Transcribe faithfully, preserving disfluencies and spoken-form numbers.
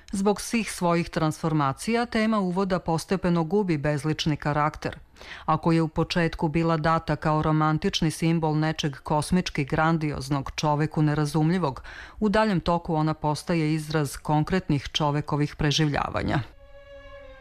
Zbog svih svojih transformacija, tema uvoda postepeno gubi bezlični karakter. Ako je u početku bila data kao romantični simbol nečeg kosmički grandioznog, čoveku nerazumljivog, u daljem toku ona postaje izraz konkretnih čovekovih preživljavanja.